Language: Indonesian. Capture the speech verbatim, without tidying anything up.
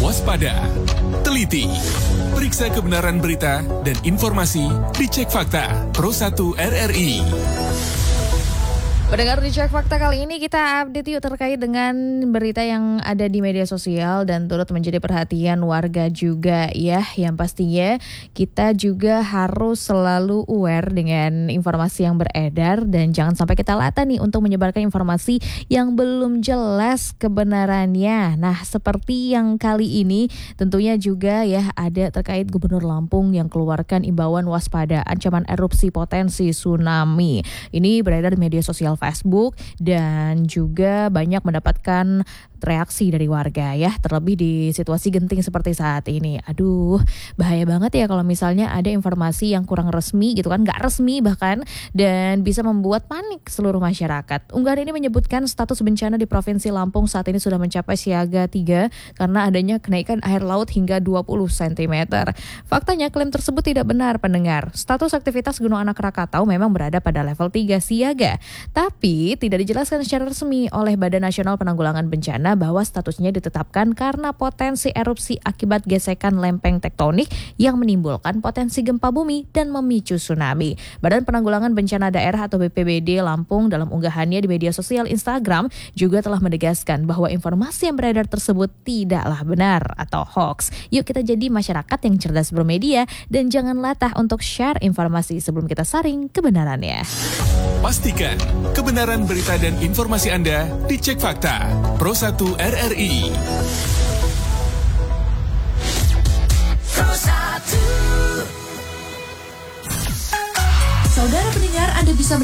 waspada, teliti, periksa kebenaran berita dan informasi di Cek Fakta Pro satu R R I. Pendengar di Cek Fakta kali ini kita update yuk terkait dengan berita yang ada di media sosial dan turut menjadi perhatian warga juga ya. Yang pastinya kita juga harus selalu aware dengan informasi yang beredar dan jangan sampai kita lata nih untuk menyebarkan informasi yang belum jelas kebenarannya. Nah, seperti yang kali ini tentunya juga ya ada terkait Gubernur Lampung yang keluarkan imbauan waspada ancaman erupsi potensi tsunami. Ini beredar di media sosial Facebook dan juga banyak mendapatkan reaksi dari warga ya, terlebih di situasi genting seperti saat ini. Aduh, bahaya banget ya kalau misalnya ada informasi yang kurang resmi gitu kan, nggak resmi bahkan, dan bisa membuat panik seluruh masyarakat. Unggahan ini menyebutkan status bencana di Provinsi Lampung saat ini sudah mencapai siaga tiga karena adanya kenaikan air laut hingga dua puluh sentimeter. Faktanya klaim tersebut tidak benar pendengar. Status aktivitas Gunung Anak Rakatau memang berada pada level tiga siaga, tapi tidak dijelaskan secara resmi oleh Badan Nasional Penanggulangan Bencana bahwa statusnya ditetapkan karena potensi erupsi akibat gesekan lempeng tektonik yang menimbulkan potensi gempa bumi dan memicu tsunami. Badan Penanggulangan Bencana Daerah atau B P B D Lampung dalam unggahannya di media sosial Instagram juga telah menegaskan bahwa informasi yang beredar tersebut tidaklah benar atau hoax. Yuk kita jadi masyarakat yang cerdas bermedia dan jangan latah untuk share informasi sebelum kita saring kebenarannya. Pastikan kebenaran berita dan informasi Anda di Cek Fakta Pro satu R R I. Pro satu. Saudara pendengar, Anda bisa